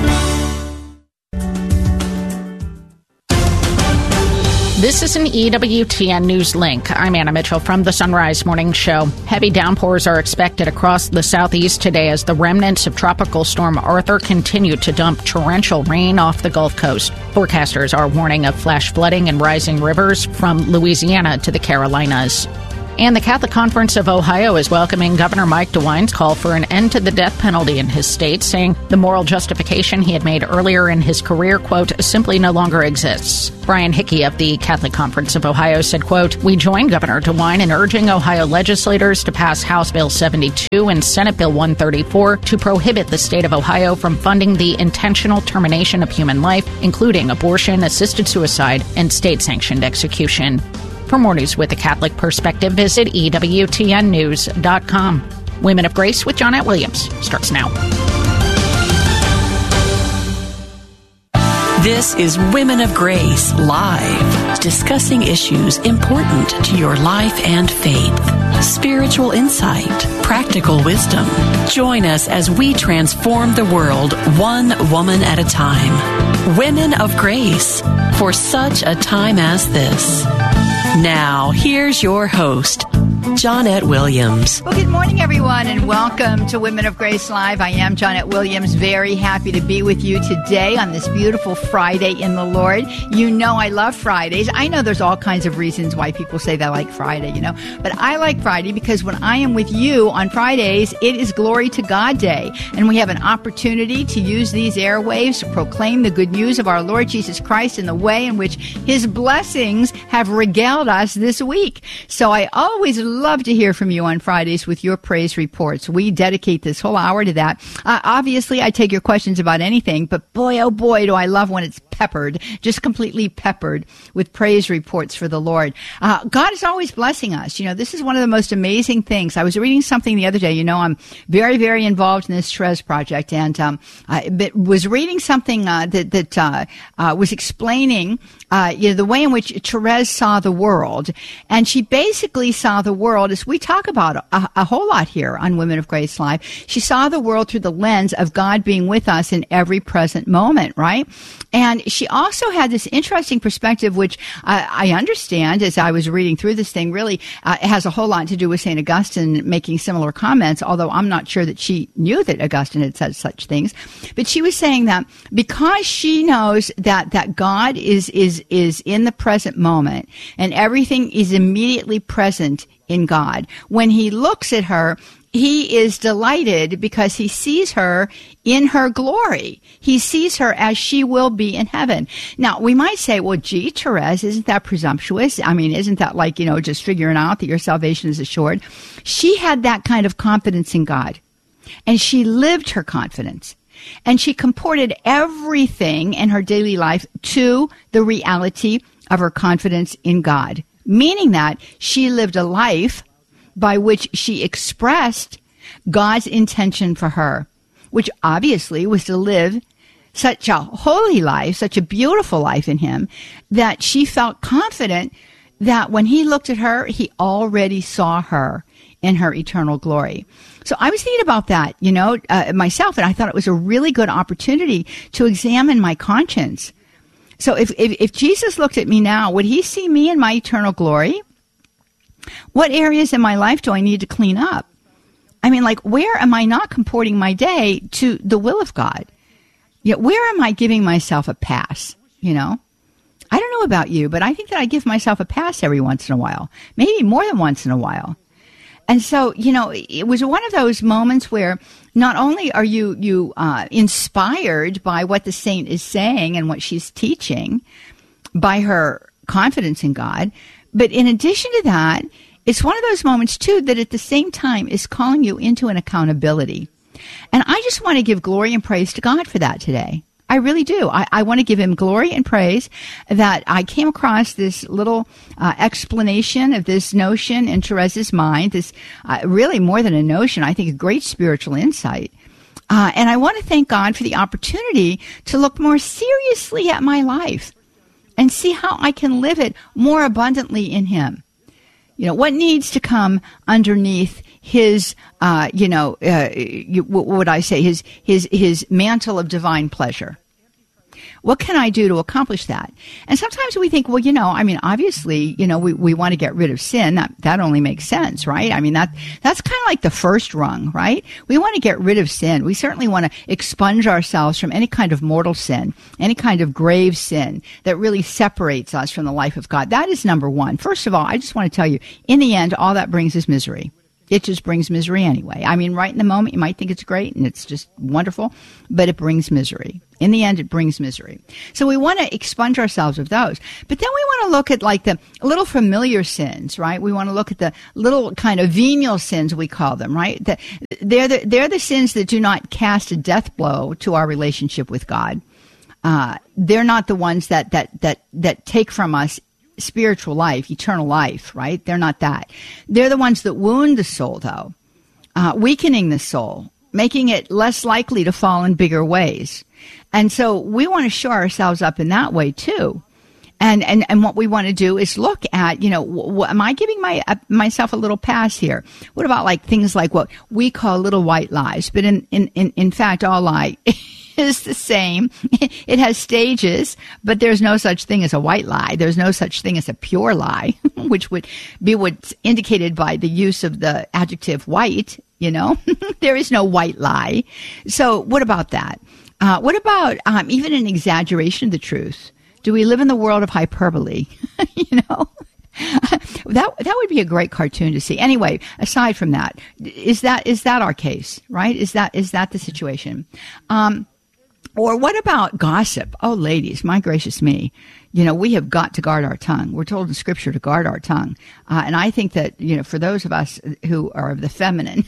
This is an EWTN News Link. I'm Anna Mitchell from the Sunrise Morning Show. Heavy downpours are expected across the southeast today as the remnants of Tropical Storm Arthur continue to dump torrential rain off the Gulf Coast. Forecasters are warning of flash flooding and rising rivers from Louisiana to the Carolinas. And the Catholic Conference of Ohio is welcoming Governor Mike DeWine's call for an end to the death penalty in his state, saying the moral justification he had made earlier in his career, quote, simply no longer exists. Brian Hickey of the Catholic Conference of Ohio said, quote, we join Governor DeWine in urging Ohio legislators to pass House Bill 72 and Senate Bill 134 to prohibit the state of Ohio from funding the intentional termination of human life, including abortion, assisted suicide, and state-sanctioned execution. For more news with a Catholic perspective, visit EWTNnews.com. Women of Grace with Johnnette Williams starts now. This is Women of Grace Live, discussing issues important to your life and faith. Spiritual insight, practical wisdom. Join us as we transform the world one woman at a time. Women of Grace, for such a time as this. Now, here's your host, Johnnette Williams. Well, good morning, everyone, and welcome to Women of Grace Live. I am Johnnette Williams, very happy to be with you today on this beautiful Friday in the Lord. You know I love Fridays. I know there's all kinds of reasons why people say they like Friday, you know, but I like Friday because when I am with you on Fridays, it is Glory to God Day, and we have an opportunity to use these airwaves to proclaim the good news of our Lord Jesus Christ in the way in which His blessings have regaled us this week. So I always love to hear from you on Fridays with your praise reports. We dedicate this whole hour to that. Obviously, I take your questions about anything, but boy, oh boy, do I love when it's peppered, just completely peppered with praise reports for the Lord. God is always blessing us. You know, this is one of the most amazing things. I was reading something the other day. You know, I'm very, very involved in this Therese project, and I was reading something that was explaining the way in which Therese saw the world. And she basically saw the world, as we talk about a whole lot here on Women of Grace Live, she saw the world through the lens of God being with us in every present moment, right? And she also had this interesting perspective, which I understand as I was reading through this thing, really has a whole lot to do with St. Augustine making similar comments, although I'm not sure that she knew that Augustine had said such things. But she was saying that because she knows that God is in the present moment and everything is immediately present in God, when He looks at her, He is delighted because He sees her in her glory. He sees her as she will be in heaven. Now, we might say, well, gee, Therese, isn't that presumptuous? I mean, isn't that like, just figuring out that your salvation is assured? She had that kind of confidence in God, and she lived her confidence. And she comported everything in her daily life to the reality of her confidence in God, meaning that she lived a life by which she expressed God's intention for her, which obviously was to live such a holy life, such a beautiful life in Him, that she felt confident that when He looked at her, He already saw her in her eternal glory. So I was thinking about that, myself, and I thought it was a really good opportunity to examine my conscience. So if Jesus looked at me now, would He see me in my eternal glory? What areas in my life do I need to clean up? I mean, like, where am I not comporting my day to the will of God? Where am I giving myself a pass, I don't know about you, but I think that I give myself a pass every once in a while, maybe more than once in a while. And so, it was one of those moments where not only are you inspired by what the saint is saying and what she's teaching, by her confidence in God, but in addition to that, it's one of those moments, too, that at the same time is calling you into an accountability. And I just want to give glory and praise to God for that today. I really do. I want to give Him glory and praise that I came across this little explanation of this notion in Therese's mind, this really more than a notion, I think a great spiritual insight And I want to thank God for the opportunity to look more seriously at my life and see how I can live it more abundantly in Him. What needs to come underneath His, what would I say, His mantle of divine pleasure? What can I do to accomplish that? And sometimes we think, well, obviously, we want to get rid of sin. That only makes sense, right? I mean, that's kind of like the first rung, right? We want to get rid of sin. We certainly want to expunge ourselves from any kind of mortal sin, any kind of grave sin that really separates us from the life of God. That is number one. First of all, I just want to tell you, in the end, all that brings is misery. It just brings misery anyway. I mean, right in the moment, you might think it's great and it's just wonderful, but it brings misery. In the end, it brings misery. So we want to expunge ourselves of those. But then we want to look at like the little familiar sins, right? We want to look at the little kind of venial sins, we call them, right? They're the sins that do not cast a death blow to our relationship with God. They're not the ones that take from us spiritual life, eternal life, right? They're not that. They're the ones that wound the soul, though, weakening the soul, making it less likely to fall in bigger ways. And so we want to shore ourselves up in that way, too. And what we want to do is look at, am I giving myself a little pass here? What about like things like what we call little white lies? But in fact, all lie is the same. It has stages, but there's no such thing as a white lie. There's no such thing as a pure lie, which would be what's indicated by the use of the adjective white, There is no white lie. So what about that? What about even an exaggeration of the truth? Do we live in the world of hyperbole? That would be a great cartoon to see. Anyway, aside from that, is that our case, right? Is that the situation? Or what about gossip? Oh, ladies, my gracious me. We have got to guard our tongue. We're told in Scripture to guard our tongue. And I think that, for those of us who are of the feminine,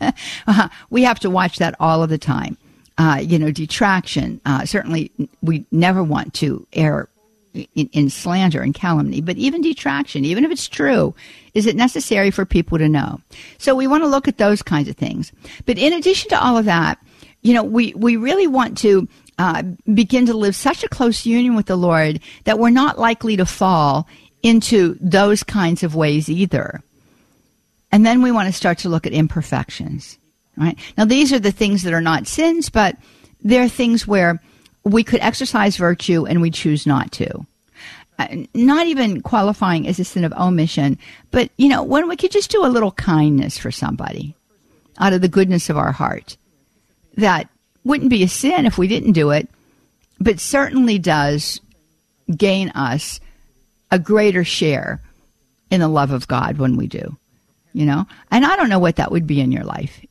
we have to watch that all of the time. Detraction. Certainly, we never want to err in slander and calumny, but even detraction, even if it's true, is it necessary for people to know? So we want to look at those kinds of things. But in addition to all of that, we really want to begin to live such a close union with the Lord that we're not likely to fall into those kinds of ways either. And then we want to start to look at imperfections. Right? Now, these are the things that are not sins, but they're things where we could exercise virtue and we choose not to. Not even qualifying as a sin of omission, but, when we could just do a little kindness for somebody out of the goodness of our heart. That wouldn't be a sin if we didn't do it, but certainly does gain us a greater share in the love of God when we do. And I don't know what that would be in your life.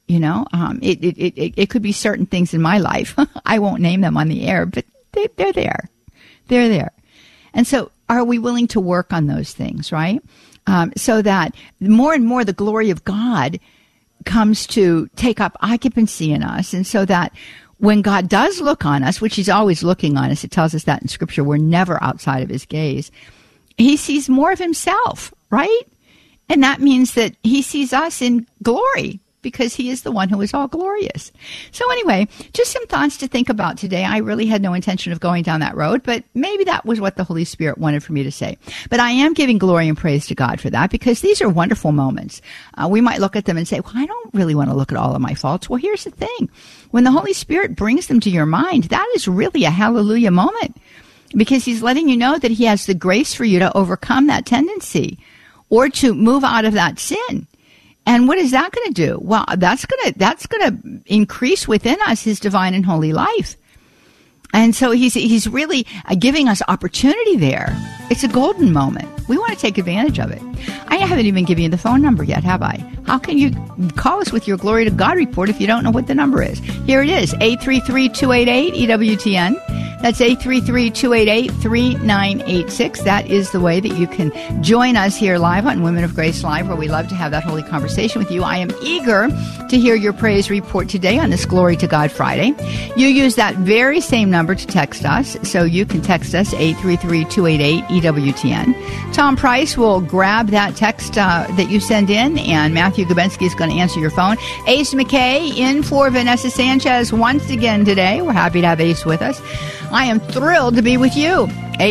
It could be certain things in my life. I won't name them on the air, but they're there. They're there. And so are we willing to work on those things, right? So that more and more the glory of God comes to take up occupancy in us. And so that when God does look on us, which He's always looking on us, it tells us that in Scripture, we're never outside of His gaze. He sees more of Himself, right? And that means that He sees us in glory because He is the one who is all glorious. So anyway, just some thoughts to think about today. I really had no intention of going down that road, but maybe that was what the Holy Spirit wanted for me to say. But I am giving glory and praise to God for that because these are wonderful moments. We might look at them and say, well, I don't really want to look at all of my faults. Well, here's the thing. When the Holy Spirit brings them to your mind, that is really a hallelujah moment because He's letting you know that He has the grace for you to overcome that tendency or to move out of that sin. And what is that going to do? Well, that's going to increase within us His divine and holy life. And so he's really giving us opportunity there. It's a golden moment. We want to take advantage of it. I haven't even given you the phone number yet, have I? How can you call us with your Glory to God report if you don't know what the number is? Here it is, 833-288-EWTN. That's 833-288-3986. That is the way that you can join us here live on Women of Grace Live, where we love to have that holy conversation with you. I am eager to hear your praise report today on this Glory to God Friday. You use that very same number to text us, so you can text us 833-288-EWTN. Tom Price will grab that text that you send in, and Matthew Gubensky is going to answer your phone. Ace McKay in for Vanessa Sanchez once again today. We're happy to have Ace with us. I am thrilled to be with you.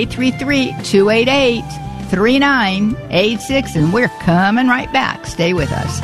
833-288-3986, and we're coming right back. Stay with us.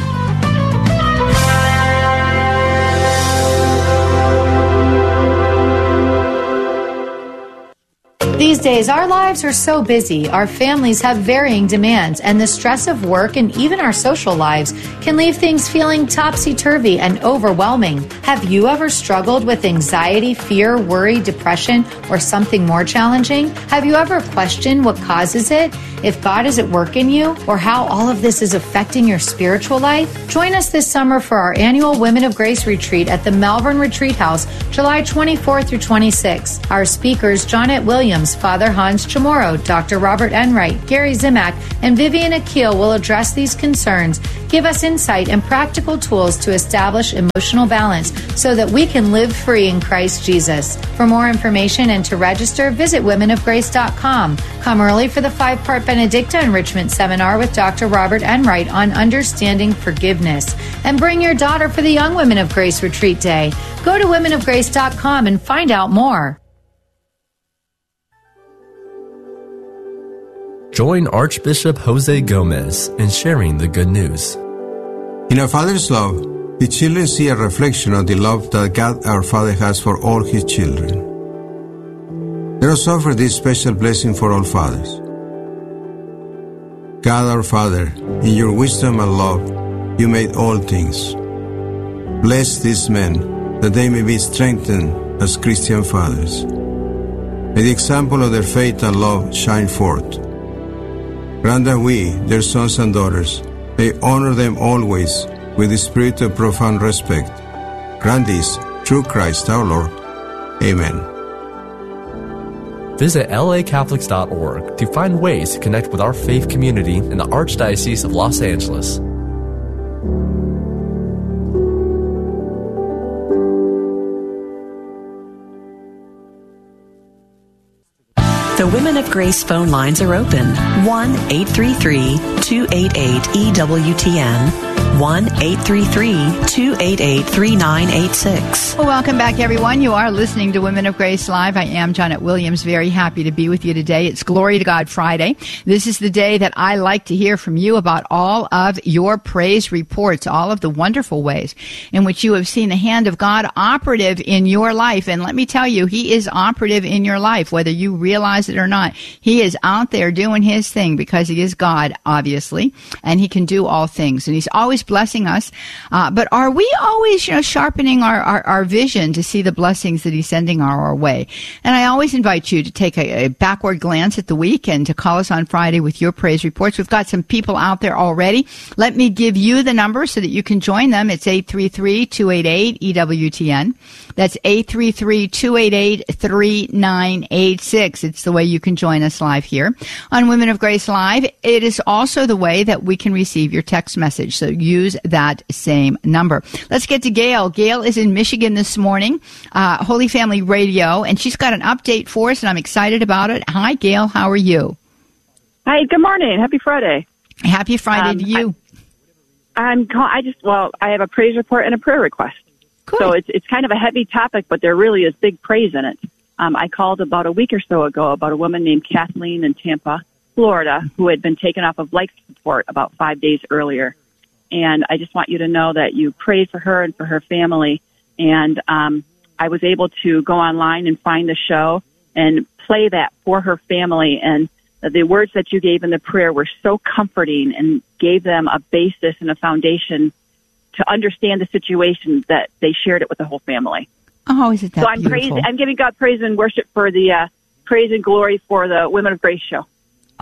These days, our lives are so busy, our families have varying demands, and the stress of work and even our social lives can leave things feeling topsy-turvy and overwhelming. Have you ever struggled with anxiety, fear, worry, depression, or something more challenging? Have you ever questioned what causes it, if God is at work in you, or how all of this is affecting your spiritual life? Join us this summer for our annual Women of Grace Retreat at the Malvern Retreat House, July 24th through 26th. Our speakers, Jonette Williams, Father Hans Chamorro, Dr. Robert Enright, Gary Zimak, and Vivian Akil will address these concerns, give us insight and practical tools to establish emotional balance so that we can live free in Christ Jesus. For more information and to register, visit womenofgrace.com. Come early for the 5-part Benedicta Enrichment Seminar with Dr. Robert Enright on understanding forgiveness. And bring your daughter for the Young Women of Grace Retreat Day. Go to womenofgrace.com and find out more. Join Archbishop Jose Gomez in sharing the good news. In a father's love, the children see a reflection of the love that God our Father has for all His children. Let us offer this special blessing for all fathers. God our Father, in your wisdom and love, you made all things. Bless these men, that they may be strengthened as Christian fathers. May the example of their faith and love shine forth. Grant that we, their sons and daughters, may honor them always with the spirit of profound respect. Grant this through Christ our Lord. Amen. Visit lacatholics.org to find ways to connect with our faith community in the Archdiocese of Los Angeles. The Women of Grace phone lines are open. 1-833-288-EWTN. 1-833-288-3986. Well, welcome back, everyone. You are listening to Women of Grace Live. I am Jonette Williams. Very happy to be with you today. It's Glory to God Friday. This is the day that I like to hear from you about all of your praise reports, all of the wonderful ways in which you have seen the hand of God operative in your life. And let me tell you, He is operative in your life, whether you realize it or not. He is out there doing His thing because He is God, obviously, and He can do all things. And He's always blessing us. But are we always, sharpening our vision to see the blessings that He's sending our way? And I always invite you to take a backward glance at the week and to call us on Friday with your praise reports. We've got some people out there already. Let me give you the number so that you can join them. It's 833-288-EWTN. That's 833-288-3986. It's the way you can join us live here on Women of Grace Live. It is also the way that we can receive your text message. So use that same number. Let's get to Gail. Gail is in Michigan this morning, Holy Family Radio, and she's got an update for us, and I'm excited about it. Hi, Gail. How are you? Hi. Good morning. Happy Friday. Happy Friday to you. I have a praise report and a prayer request. Good. So it's kind of a heavy topic, but there really is big praise in it. I called about a week or so ago about a woman named Kathleen in Tampa, Florida, who had been taken off of life support about 5 days earlier. And I just want you to know that you prayed for her and for her family. And I was able to go online and find the show and play that for her family. And the words that you gave in the prayer were so comforting and gave them a basis and a foundation to understand the situation that they shared it with the whole family. Oh, isn't that so I'm beautiful? I'm giving God praise and worship for the praise and glory for the Women of Grace show.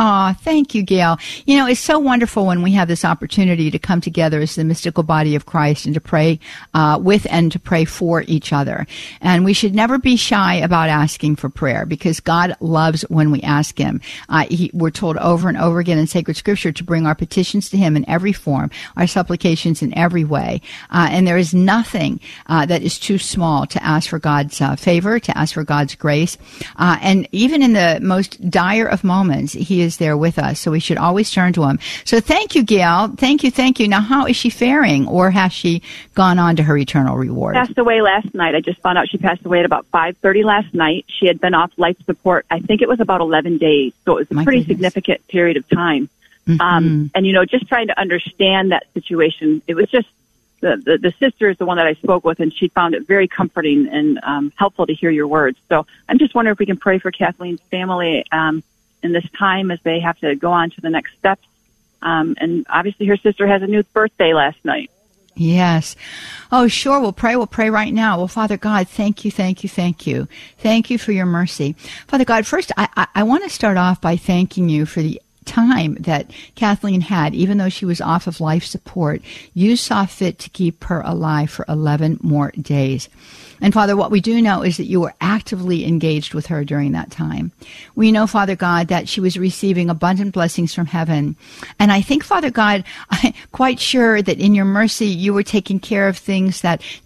Oh, thank you, Gail. You know, it's so wonderful when we have this opportunity to come together as the mystical body of Christ and to pray with and to pray for each other. And we should never be shy about asking for prayer because God loves when we ask Him. We're told over and over again in sacred scripture to bring our petitions to Him in every form, our supplications in every way. And there is nothing that is too small to ask for God's favor, to ask for God's grace. And even in the most dire of moments, He is there with us, so we should always turn to Him. So thank you, Gail. Thank you. Now, how is she faring, or has she gone on to her eternal reward? Passed away last night. I just found out she passed away at about 5:30 last night. She had been off life support, I think it was about 11 days, so it was a pretty significant period of time. And, you know, just trying to understand that situation, it was just the sister is the one that I spoke with, and she found it very comforting and helpful to hear your words. So I'm just wondering if we can pray for Kathleen's family in this time as they have to go on to the next steps. And obviously her sister has a new birthday last night. Yes. Oh, sure. We'll pray right now. Well, Father God, thank you. Thank you for your mercy. Father God, first, I want to start off by thanking you for the time that Kathleen had, even though she was off of life support. You saw fit to keep her alive for 11 more days. And Father, what we do know is that you were actively engaged with her during that time. We know, Father God, that she was receiving abundant blessings from heaven. And I think, Father God, I'm quite sure that in your mercy, you were taking care of things that